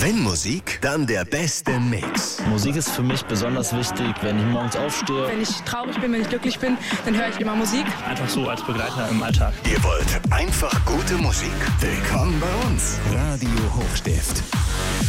Wenn Musik, dann der beste Mix. Musik ist für mich besonders wichtig, wenn ich morgens aufstehe. Wenn ich traurig bin, wenn ich glücklich bin, dann höre ich immer Musik. Einfach so als Begleiter im Alltag. Ihr wollt einfach gute Musik? Willkommen bei uns. Radio Hochstift.